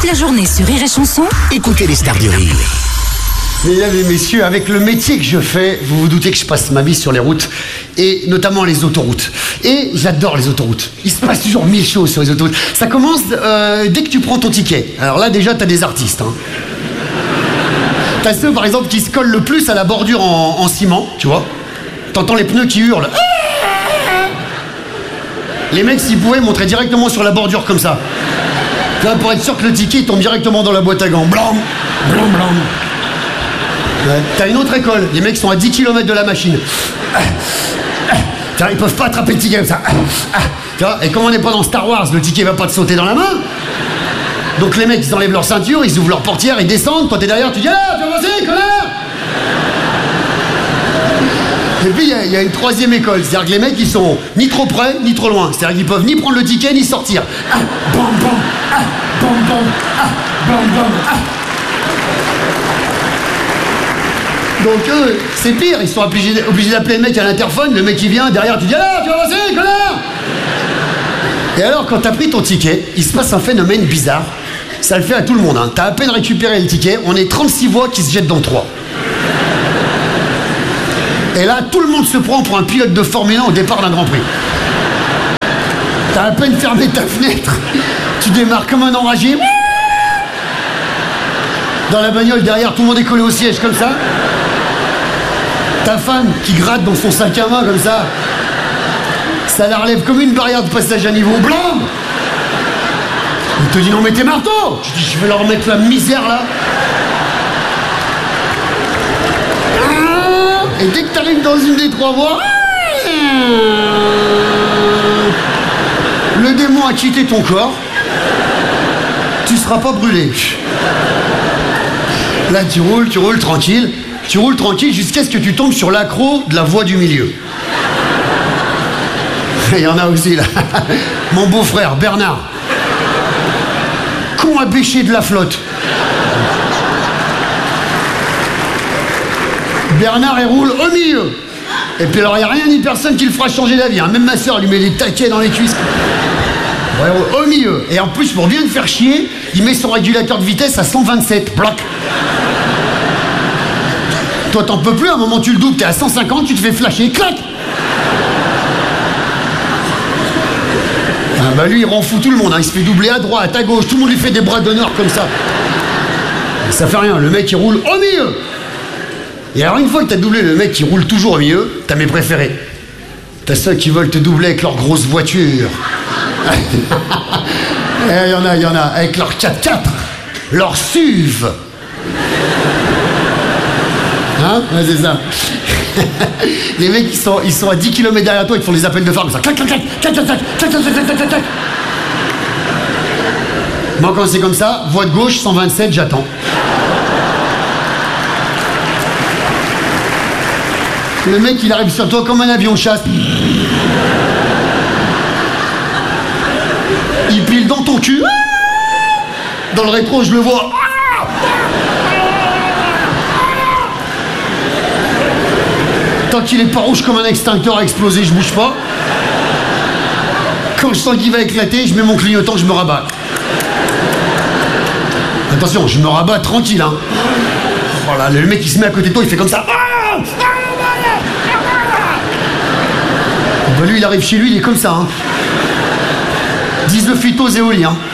la journée sur Rire et Chanson, Écoutez les stars du rire. Mesdames et messieurs, avec le métier que je fais, vous vous doutez que je passe ma vie sur les routes, et notamment les autoroutes. Et j'adore les autoroutes. Il se passe toujours mille choses sur les autoroutes. Ça commence dès que tu prends ton ticket. Alors là, déjà, t'as des artistes. Hein. T'as ceux, par exemple, qui se collent le plus à la bordure en ciment, tu vois. T'entends les pneus qui hurlent. Les mecs, s'ils pouvaient, montraient directement sur la bordure comme ça. Là, pour être sûr que le ticket tombe directement dans la boîte à gants. Blanc, blanc, blanc. Ouais. T'as une autre école, les mecs sont à 10 km de la machine. Ils peuvent pas attraper le ticket comme ça. Et comme on n'est pas dans Star Wars, le ticket va pas te sauter dans la main. Donc les mecs, ils enlèvent leur ceinture, ils ouvrent leur portière, ils descendent. Toi t'es derrière, tu dis ah, tu vas avancer, connard. Et puis il y a une troisième école, c'est-à-dire que les mecs ils sont ni trop près ni trop loin. C'est-à-dire qu'ils peuvent ni prendre le ticket ni sortir. Bam bam, bam bam, bam bam. Donc eux, c'est pire, ils sont obligés d'appeler le mec à l'interphone, le mec il vient, derrière tu dis ah, tu vas avancer, connard. Et alors quand t'as pris ton ticket, il se passe un phénomène bizarre. Ça le fait à tout le monde, hein. T'as à peine récupéré le ticket, on est 36 voix qui se jettent dans le 3. Et là, tout le monde se prend pour un pilote de Formule 1 au départ d'un Grand Prix. T'as à peine fermé ta fenêtre, tu démarres comme un enragé. Dans la bagnole derrière, tout le monde est collé au siège comme ça. Ta femme qui gratte dans son sac à main comme ça. Ça la relève comme une barrière de passage à niveau blanc. Il te dit non mais t'es marteau. Je dis je vais leur mettre la misère là. Et dès que t'arrives dans une des trois voies, le démon a quitté ton corps. Tu seras pas brûlé. Là tu roules tranquille. Tu roules tranquille jusqu'à ce que tu tombes sur l'accro de la voie du milieu. Il y en a aussi là. Mon beau-frère Bernard. Con à bêcher de la flotte. Bernard il roule au milieu. Et puis alors il n'y a rien ni personne qui le fera changer d'avis. Hein. Même ma soeur lui met des taquets dans les cuisses. Ouais, au milieu. Et en plus pour bien le faire chier, il met son régulateur de vitesse à 127. Bloc. Toi t'en peux plus, à un moment tu le doubles, t'es à 150, tu te fais flasher, clac. Ah bah lui il rend fou tout le monde, hein. Il se fait doubler à droite, à gauche, tout le monde lui fait des bras d'honneur comme ça. Ça fait rien, le mec il roule au milieu. Et alors une fois que t'as doublé le mec qui roule toujours au milieu, t'as mes préférés. T'as ceux qui veulent te doubler avec leur grosse voiture. Il y en a, avec leur 4x4, leur SUV. Hein? Ouais, c'est ça. Les mecs ils sont à 10 km derrière toi, ils te font des appels de phare comme ça. Clac, clac, clac, clac, clac, clac, clac, clac, clac, clac, clac. Moi quand c'est comme ça, voie de gauche, 127, j'attends. Le mec il arrive sur toi comme un avion de chasse. Il pile dans ton cul. Dans le rétro je le vois. Tant qu'il est pas rouge comme un extincteur à exploser, je bouge pas. Quand je sens qu'il va éclater, je mets mon clignotant, je me rabats. Attention, je me rabats tranquille, hein. Voilà, le mec il se met à côté de toi, il fait comme ça. Bah lui il arrive chez lui, il est comme ça, hein. 19 phytos et au lit, hein.